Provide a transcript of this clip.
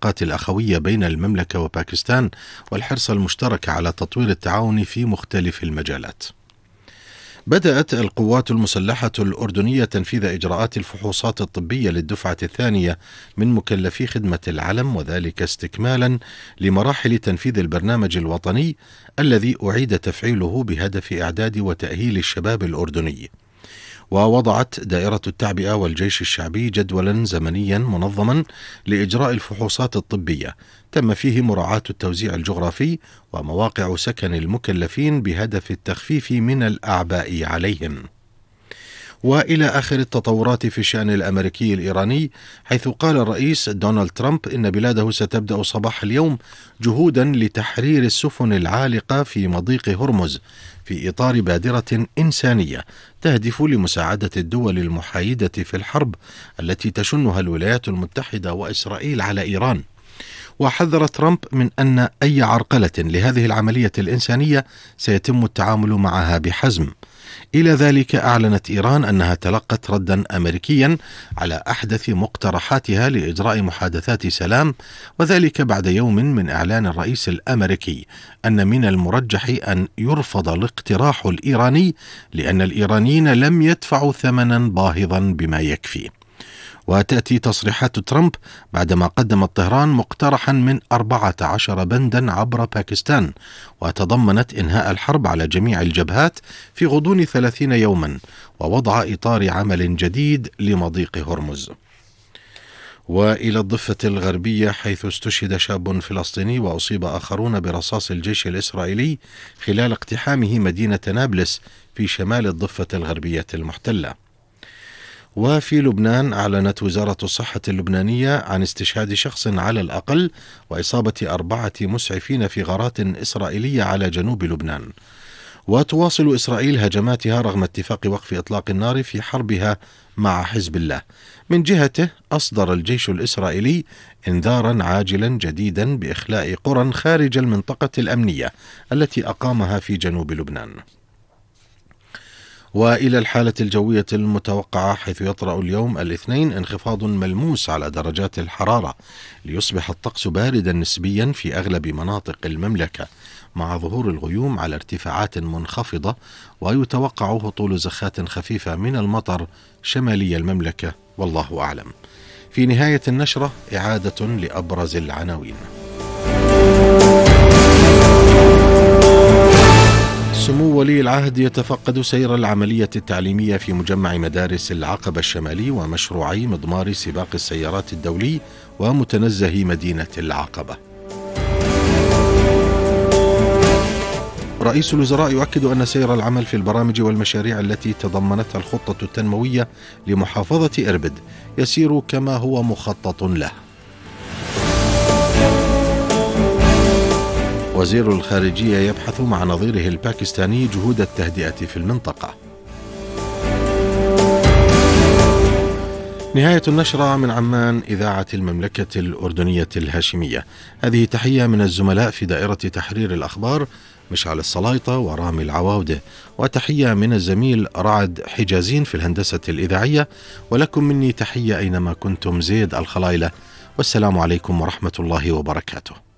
العلاقات الأخوية بين المملكة وباكستان والحرص المشترك على تطوير التعاون في مختلف المجالات. بدأت القوات المسلحة الأردنية تنفيذ إجراءات الفحوصات الطبية للدفعة الثانية من مكلفي خدمة العلم، وذلك استكمالا لمراحل تنفيذ البرنامج الوطني الذي أعيد تفعيله بهدف إعداد وتأهيل الشباب الأردني. ووضعت دائرة التعبئة والجيش الشعبي جدولا زمنيا منظما لإجراء الفحوصات الطبية، تم فيه مراعاة التوزيع الجغرافي ومواقع سكن المكلفين بهدف التخفيف من الأعباء عليهم. وإلى آخر التطورات في الشأن الأمريكي الإيراني، حيث قال الرئيس دونالد ترامب إن بلاده ستبدأ صباح اليوم جهودا لتحرير السفن العالقة في مضيق هرمز في إطار بادرة إنسانية تهدف لمساعدة الدول المحايدة في الحرب التي تشنها الولايات المتحدة وإسرائيل على إيران. وحذر ترامب من أن أي عرقلة لهذه العملية الإنسانية سيتم التعامل معها بحزم. إلى ذلك أعلنت إيران أنها تلقت ردا أمريكيا على أحدث مقترحاتها لإجراء محادثات سلام، وذلك بعد يوم من إعلان الرئيس الأمريكي أن من المرجح أن يرفض الاقتراح الإيراني لأن الإيرانيين لم يدفعوا ثمنا باهظا بما يكفي. وتأتي تصريحات ترامب بعدما قدمت طهران مقترحا من 14 بندا عبر باكستان، وتضمنت إنهاء الحرب على جميع الجبهات في غضون 30 يوما ووضع إطار عمل جديد لمضيق هرمز. وإلى الضفة الغربية، حيث استشهد شاب فلسطيني وأصيب آخرون برصاص الجيش الإسرائيلي خلال اقتحامه مدينة نابلس في شمال الضفة الغربية المحتلة. وفي لبنان، أعلنت وزارة الصحة اللبنانية عن استشهاد شخص على الأقل وإصابة 4 مسعفين في غارات إسرائيلية على جنوب لبنان. وتواصل إسرائيل هجماتها رغم اتفاق وقف إطلاق النار في حربها مع حزب الله. من جهته، أصدر الجيش الإسرائيلي إنذارا عاجلا جديدا بإخلاء قرى خارج المنطقة الأمنية التي أقامها في جنوب لبنان. وإلى الحالة الجوية المتوقعة، حيث يطرأ اليوم الاثنين انخفاض ملموس على درجات الحرارة ليصبح الطقس باردا نسبيا في أغلب مناطق المملكة، مع ظهور الغيوم على ارتفاعات منخفضة، ويتوقع هطول زخات خفيفة من المطر شمالي المملكة، والله أعلم. في نهاية النشرة إعادة لأبرز العناوين. سمو ولي العهد يتفقد سير العملية التعليمية في مجمع مدارس العقبة الشمالي ومشروعي مضمار سباق السيارات الدولي ومتنزه مدينة العقبة. رئيس الوزراء يؤكد أن سير العمل في البرامج والمشاريع التي تضمنتها الخطة التنموية لمحافظة إربد يسير كما هو مخطط له. وزير الخارجية يبحث مع نظيره الباكستاني جهود التهدئة في المنطقة. نهاية النشرة من عمان، إذاعة المملكة الأردنية الهاشمية. هذه تحية من الزملاء في دائرة تحرير الأخبار مشعل السلايطة ورامي العواودة، وتحية من الزميل رعد حجازين في الهندسة الإذاعية، ولكم مني تحية أينما كنتم زيد الخلايلة، والسلام عليكم ورحمة الله وبركاته.